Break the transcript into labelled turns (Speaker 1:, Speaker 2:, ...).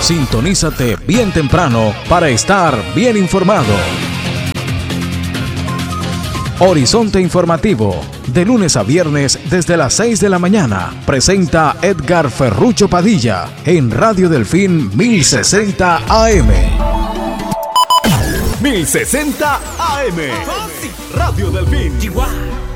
Speaker 1: Sintonízate bien temprano para estar bien informado. Horizonte Informativo, de lunes a viernes desde las 6 de la mañana, presenta Edgar Ferrucho Padilla en Radio Delfín 1060 AM.
Speaker 2: 1060 AM. Radio Delfín. Chihuahua.